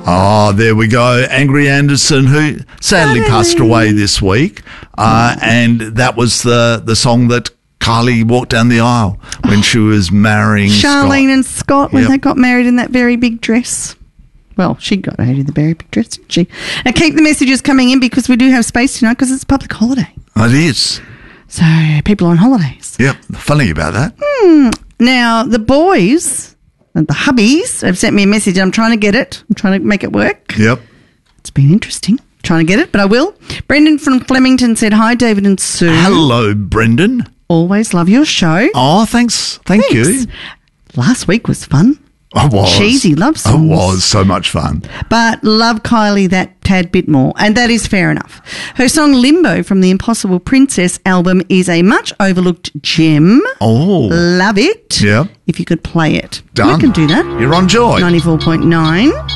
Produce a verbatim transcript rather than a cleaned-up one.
Oh, there we go. Angry Anderson, who sadly passed away this week. Uh, and that was the, the song that Kylie walked down the aisle when she was marrying Charlene Scott. and Scott when Yep. they got married in that very big dress. Well, she got married in the very big dress, didn't she? Now, keep the messages coming in because we do have space tonight because it's a public holiday. It is. So, people are on holidays. Yep. Funny about that. Hmm. Now, the boys and the hubbies have sent me a message. I'm trying to get it. I'm trying to make it work. Yep. It's been interesting. Trying to get it, but I will. Brendan from Flemington said, hi, David and Sue. Hello, Brendan. Always love your show. Oh, thanks. Thank Thanks. you. Last week was fun. I was. Cheesy love It songs. was so much fun. But love Kylie that tad bit more, and that is fair enough. Her song Limbo from the Impossible Princess album is a much overlooked gem. Oh. Love it. Yeah. If you could play it. Done. We can do that. You're on Joy. ninety-four point nine.